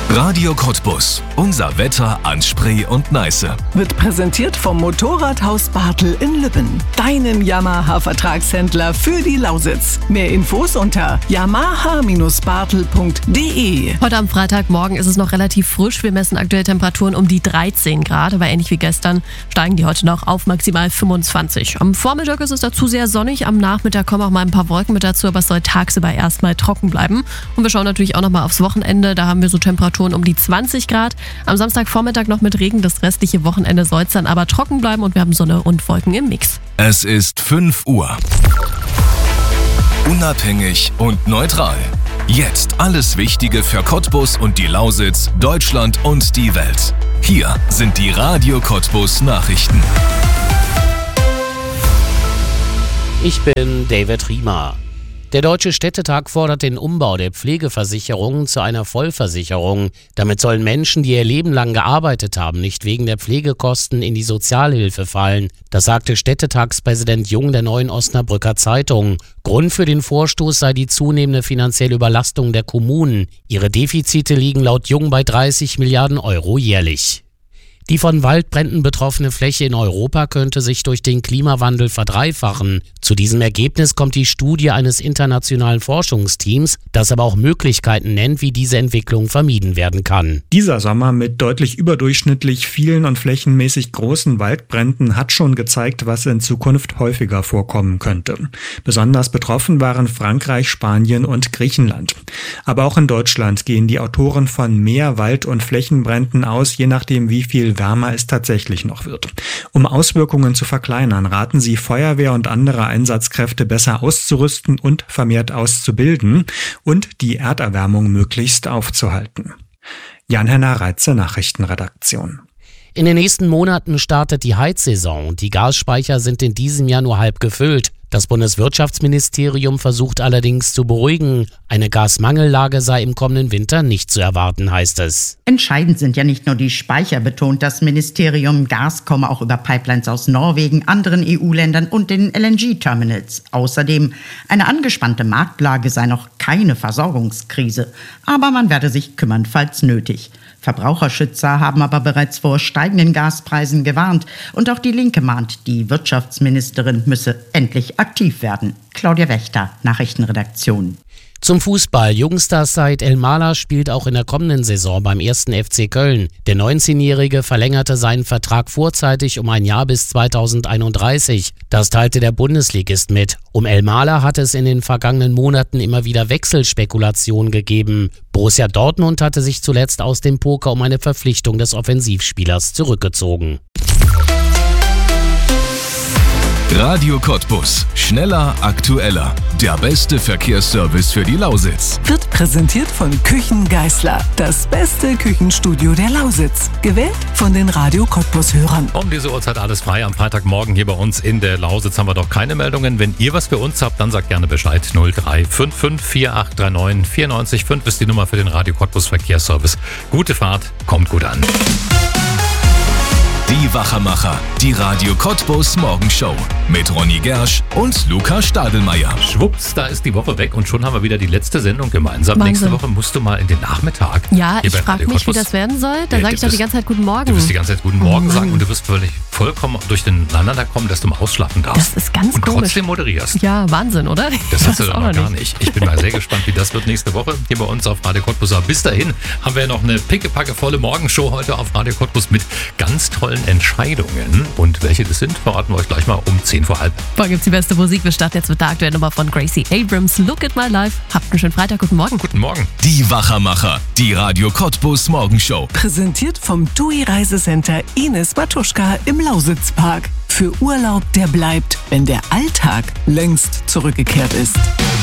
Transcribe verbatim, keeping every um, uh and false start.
Radio Cottbus. Unser Wetter an Spree und Neiße. Wird präsentiert vom Motorradhaus Bartel in Lübben. Deinem Yamaha-Vertragshändler für die Lausitz. Mehr Infos unter yamaha Bindestrich bartel punkt de. Heute am Freitagmorgen ist es noch relativ frisch. Wir messen aktuell Temperaturen um die dreizehn Grad. Aber ähnlich wie gestern steigen die heute noch auf maximal fünfundzwanzig. Am Vormittag ist es dazu sehr sonnig. Am Nachmittag kommen auch mal ein paar Wolken mit dazu. Aber es soll tagsüber erstmal trocken bleiben. Und wir schauen natürlich auch noch mal aufs Wochenende. Da haben wir so Temperaturen um die zwanzig Grad. Am Samstagvormittag noch mit Regen. Das restliche Wochenende soll es dann aber trocken bleiben und wir haben Sonne und Wolken im Mix. Es ist fünf Uhr. Unabhängig und neutral. Jetzt alles Wichtige für Cottbus und die Lausitz, Deutschland und die Welt. Hier sind die Radio Cottbus Nachrichten. Ich bin David Riemer. Der Deutsche Städtetag fordert den Umbau der Pflegeversicherung zu einer Vollversicherung. Damit sollen Menschen, die ihr Leben lang gearbeitet haben, nicht wegen der Pflegekosten in die Sozialhilfe fallen. Das sagte Städtetagspräsident Jung der Neuen Osnabrücker Zeitung. Grund für den Vorstoß sei die zunehmende finanzielle Überlastung der Kommunen. Ihre Defizite liegen laut Jung bei dreißig Milliarden Euro jährlich. Die von Waldbränden betroffene Fläche in Europa könnte sich durch den Klimawandel verdreifachen. Zu diesem Ergebnis kommt die Studie eines internationalen Forschungsteams, das aber auch Möglichkeiten nennt, wie diese Entwicklung vermieden werden kann. Dieser Sommer mit deutlich überdurchschnittlich vielen und flächenmäßig großen Waldbränden hat schon gezeigt, was in Zukunft häufiger vorkommen könnte. Besonders betroffen waren Frankreich, Spanien und Griechenland. Aber auch in Deutschland gehen die Autoren von mehr Wald- und Flächenbränden aus, je nachdem wie viel wärmer es tatsächlich noch wird. Um Auswirkungen zu verkleinern, raten sie, Feuerwehr und andere Einsatzkräfte besser auszurüsten und vermehrt auszubilden und die Erderwärmung möglichst aufzuhalten. Jan-Henner Reitze, Nachrichtenredaktion. In den nächsten Monaten startet die Heizsaison und die Gasspeicher sind in diesem Jahr nur halb gefüllt. Das Bundeswirtschaftsministerium versucht allerdings zu beruhigen. Eine Gasmangellage sei im kommenden Winter nicht zu erwarten, heißt es. Entscheidend sind ja nicht nur die Speicher, betont das Ministerium. Gas komme auch über Pipelines aus Norwegen, anderen E U-Ländern und den L N G-Terminals. Außerdem, eine angespannte Marktlage sei noch keine Versorgungskrise. Aber man werde sich kümmern, falls nötig. Verbraucherschützer haben aber bereits vor steigenden Gaspreisen gewarnt. Und auch die Linke mahnt, die Wirtschaftsministerin müsse endlich aktiv werden. Claudia Wächter, Nachrichtenredaktion. Zum Fußball. Jungstar Said Elmalah spielt auch in der kommenden Saison beim ersten F C Köln. Der neunzehnjährige verlängerte seinen Vertrag vorzeitig um ein Jahr bis zweitausendeinunddreißig. Das teilte der Bundesligist mit. Um Elmalah hat es in den vergangenen Monaten immer wieder Wechselspekulationen gegeben. Borussia Dortmund hatte sich zuletzt aus dem Poker um eine Verpflichtung des Offensivspielers zurückgezogen. Radio Cottbus. Schneller, aktueller. Der beste Verkehrsservice für die Lausitz. Wird präsentiert von Küchen Geisler. Das beste Küchenstudio der Lausitz. Gewählt von den Radio Cottbus-Hörern. Um diese Uhrzeit alles frei. Am Freitagmorgen hier bei uns in der Lausitz haben wir doch keine Meldungen. Wenn ihr was für uns habt, dann sagt gerne Bescheid. null drei fünf fünf vier acht drei neun vier neun fünf ist die Nummer für den Radio Cottbus Verkehrsservice. Gute Fahrt, kommt gut an. Die Wachermacher, die Radio Cottbus Morgenshow mit Ronny Gersch und Luca Stadelmeier. Schwupps, da ist die Woche weg und schon haben wir wieder die letzte Sendung gemeinsam. Wahnsinn. Nächste Woche musst du mal in den Nachmittag. Ja, ich bei frage Radio mich, wie Cottbus. das werden soll. Da Ja, sage ich du doch die bist- ganze Zeit Guten Morgen. Du wirst die ganze Zeit Guten Oh Morgen Mann. sagen und du wirst völlig, vollkommen durch den Aneinander kommen, dass du mal ausschlafen darfst. Das ist ganz und komisch. trotzdem moderierst. Ja, Wahnsinn, oder? Das hast du weiß doch auch noch gar nicht. Ich bin mal sehr gespannt, wie das wird nächste Woche hier bei uns auf Radio Cottbus. Aber bis dahin haben wir noch eine pickepackevolle Morgenshow heute auf Radio Cottbus mit ganz tollen Entscheidungen. Und welche das sind, verraten wir euch gleich mal um zehn vor halb. Morgen gibt's die beste Musik. Wir starten jetzt mit der aktuellen Nummer von Gracie Abrams. Look at my life. Habt einen schönen Freitag. Guten Morgen. Guten Morgen. Die Wachermacher, die Radio Cottbus Morgenshow. Präsentiert vom T U I Reisecenter Ines Matuschka im Lausitzpark. Für Urlaub, der bleibt, wenn der Alltag längst zurückgekehrt ist.